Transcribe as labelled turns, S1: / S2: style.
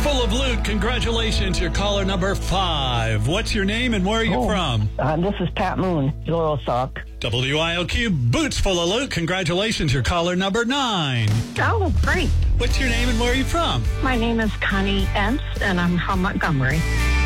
S1: Full of Loot. Congratulations. You're caller number 5. What's your name and where are you from?
S2: This is Pat Moon, Loyalsock.
S1: WIOQ, Boots Full of Loot. Congratulations. You're caller number 9.
S3: Oh, great.
S1: What's your name and where are you from?
S3: My name is Connie Entz, and I'm from Montgomery.